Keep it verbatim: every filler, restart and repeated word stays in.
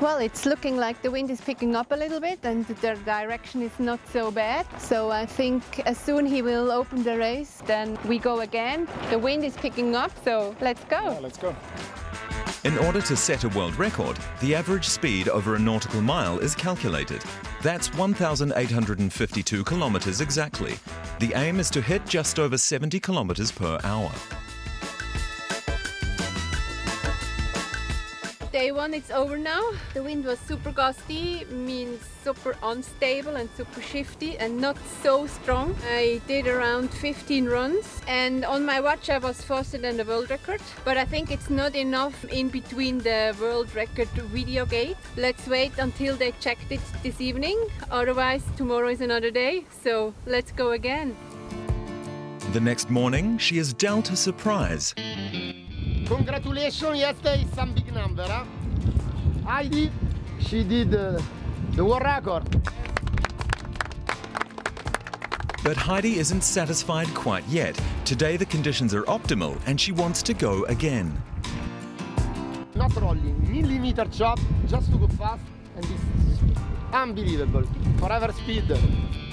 Well, it's looking like the wind is picking up a little bit and the direction is not so bad. So I think as soon he will open the race, then we go again. The wind is picking up, so let's go. Yeah, let's go. In order to set a world record, the average speed over a nautical mile is calculated. That's one thousand eight hundred fifty-two kilometers exactly. The aim is to hit just over seventy kilometers per hour. Day one is over now. The wind was super gusty, means super unstable and super shifty and not so strong. I did around fifteen runs and on my watch I was faster than the world record. But I think it's not enough in between the world record video gate. Let's wait until they checked it this evening. Otherwise tomorrow is another day. So let's go again. The next morning, she is dealt a surprise. Congratulations, yesterday is some big number, huh? Heidi, she did uh, the world record. But Heidi isn't satisfied quite yet. Today the conditions are optimal and she wants to go again. Not rolling, millimeter chop, just to go fast, and this is unbelievable. Forever speed.